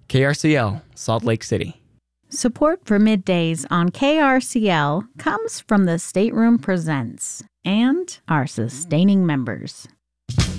KRCL, Salt Lake City. Support for Middays on KRCL comes from the Stateroom Presents and our sustaining members.